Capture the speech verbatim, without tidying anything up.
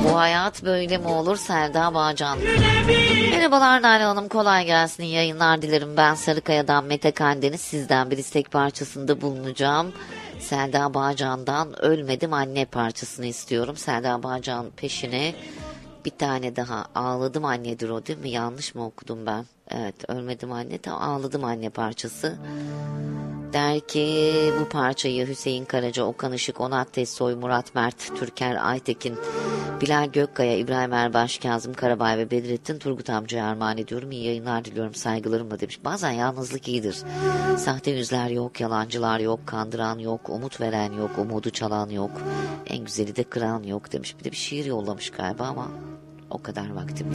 Bu hayat böyle mi olur? Selda Bağcan. Merhabalar Nalan Hanım, kolay gelsin, iyi yayınlar dilerim. Ben Sarıkaya'dan Mete Kandeniz, sizden bir istek parçasında bulunacağım. Selda Bağcan'dan Ölmedim Anne parçasını istiyorum. Selda Bağcan peşine bir tane daha Ağladım Anne'dir o, değil mi? Yanlış mı okudum ben? Evet, Ölmedim Anne, tam Ağladım Anne parçası. Der ki bu parçayı Hüseyin Karaca, Okan Işık, Onat Tessoy, Murat Mert, Türker Aytekin, Bilal Gökkaya, İbrahim Erbaş, Kazım Karabay ve Bedrettin Turgut amcaya armağan ediyorum. İyi yayınlar diliyorum saygılarımla demiş. Bazen yalnızlık iyidir. Sahte yüzler yok, yalancılar yok, kandıran yok, umut veren yok, umudu çalan yok. En güzeli de kıran yok demiş. Bir de bir şiir yollamış galiba ama o kadar vaktim